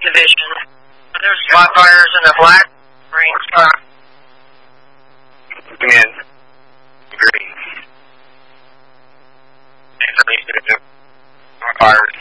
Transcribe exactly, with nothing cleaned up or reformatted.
division. There's spot fires in the black ring spot. Again. Green. Spot fires.